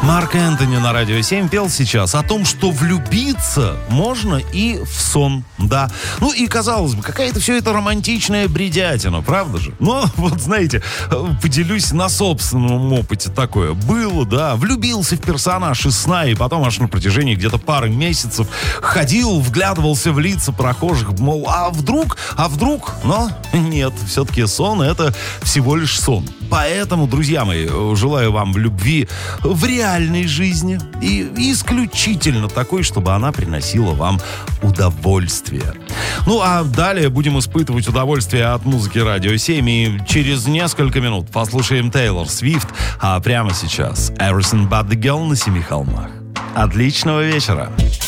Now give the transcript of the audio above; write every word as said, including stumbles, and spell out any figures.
Марк Энтони на Радио семь пел сейчас о том, что влюбиться можно и в сон, да. Ну и, казалось бы, какая-то все это романтичная бредятина, правда же? Но, вот знаете, поделюсь на собственном опыте такое. Было, да, влюбился в персонаж из сна, и потом аж на протяжении где-то пары месяцев ходил, вглядывался в лица прохожих, мол, а вдруг, а вдруг? Но нет, все-таки сон — это всего лишь сон. Поэтому, друзья мои, желаю вам любви в реальной жизни и исключительно такой, чтобы она приносила вам удовольствие. Ну, а далее будем испытывать удовольствие от музыки Радио семь, и через несколько минут послушаем Тейлор Свифт, а прямо сейчас Everything But The Girl на Семи холмах. Отличного вечера!